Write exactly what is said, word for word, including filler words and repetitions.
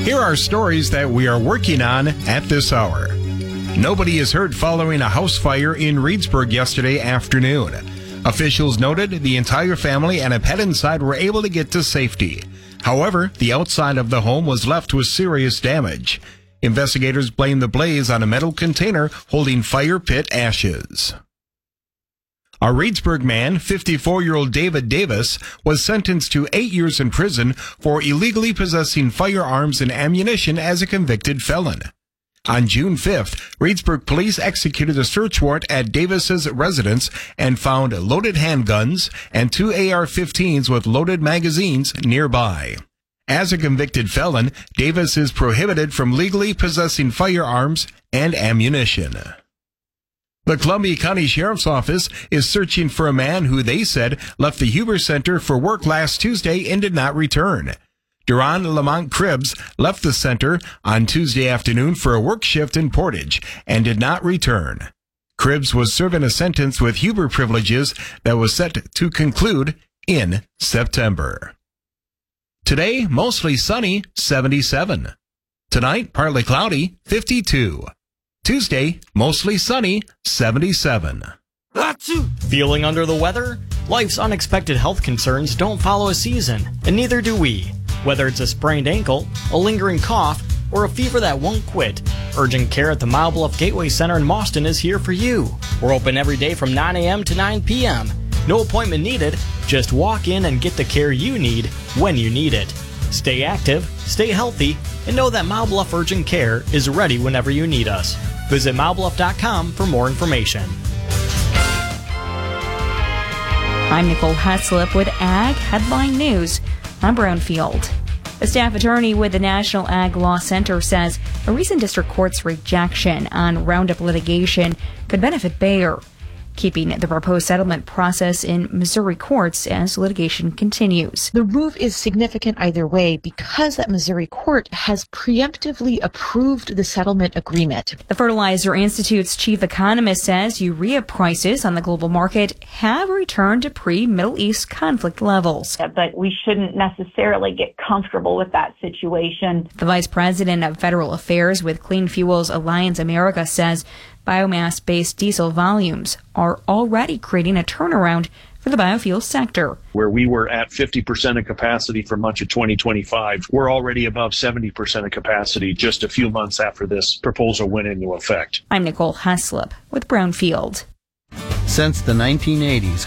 Here are stories that we are working on at this hour. Nobody is hurt following a house fire in Reedsburg yesterday afternoon. Officials noted the entire family and a pet inside were able to get to safety. However, the outside of the home was left with serious damage. Investigators blame the blaze on a metal container holding fire pit ashes. A Reedsburg man, fifty-four-year-old David Davis, was sentenced to eight years in prison for illegally possessing firearms and ammunition as a convicted felon. On June fifth, Reedsburg police executed a search warrant at Davis's residence and found loaded handguns and two A R fifteens with loaded magazines nearby. As a convicted felon, Davis is prohibited from legally possessing firearms and ammunition. The Columbia County Sheriff's Office is searching for a man who they said left the Huber Center for work last Tuesday and did not return. Duran Lamont Cribbs left the center on Tuesday afternoon for a work shift in Portage and did not return. Cribbs was serving a sentence with Huber privileges that was set to conclude in September. Today, mostly sunny, seventy-seven. Tonight, partly cloudy, fifty-two. Tuesday, mostly sunny, seventy-seven. Feeling under the weather? Life's unexpected health concerns don't follow a season, and neither do we. Whether it's a sprained ankle, a lingering cough, or a fever that won't quit, urgent care at the Mile Bluff Gateway Center in Mauston is here for you. We're open every day from nine a.m. to nine p.m. No appointment needed. Just walk in and get the care you need when you need it. Stay active, stay healthy, and know that Mile Bluff Urgent Care is ready whenever you need us. Visit mile bluff dot com for more information. I'm Nicole Heslip with Ag Headline News. I'm Brownfield. A staff attorney with the National Ag Law Center says a recent district court's rejection on Roundup litigation could benefit Bayer, keeping the proposed settlement process in Missouri courts as litigation continues. The move is significant either way because that Missouri court has preemptively approved the settlement agreement. The Fertilizer Institute's chief economist says urea prices on the global market have returned to pre-Middle East conflict levels. But we shouldn't necessarily get comfortable with that situation. The vice president of federal affairs with Clean Fuels Alliance America says biomass-based diesel volumes are already creating a turnaround for the biofuels sector. Where we were at fifty percent of capacity for much of twenty twenty-five, we're already above seventy percent of capacity just a few months after this proposal went into effect. I'm Nicole Heslip with Brownfield. Since the nineteen eighties,